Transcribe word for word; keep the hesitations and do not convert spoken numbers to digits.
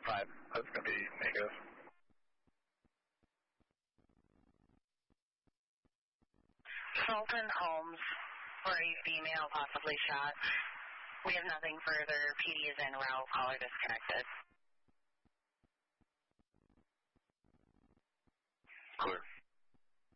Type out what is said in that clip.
five. That's going to be negative. Fulton Holmes for a female possibly shot. We have nothing further. P D is en route. Caller disconnected. Clear.